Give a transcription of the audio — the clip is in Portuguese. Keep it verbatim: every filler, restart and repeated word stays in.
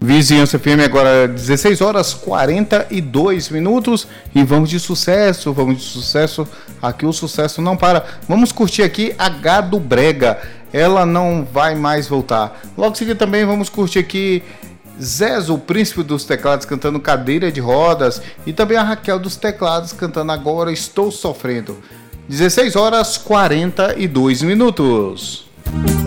Vizinhança F M agora dezesseis horas quarenta e dois minutos e vamos de sucesso, vamos de sucesso, aqui o sucesso não para. Vamos curtir aqui a Gado Brega, ela não vai mais voltar. Logo em seguida também vamos curtir aqui Zezo, o príncipe dos teclados, cantando Cadeira de Rodas, e também a Raquel dos teclados cantando Agora Estou Sofrendo. dezesseis horas quarenta e dois minutos.